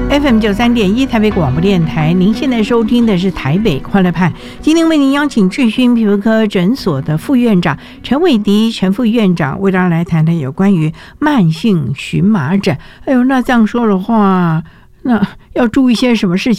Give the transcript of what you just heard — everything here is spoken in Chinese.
FM93.1台北广播电台，您现在收听的是台北快乐派。今天为您邀请智勋皮肤科诊所的副院长陈伟迪陈副院长，为大家来谈谈有关于慢性荨麻疹。那这样说的话，那要注意些什么事情？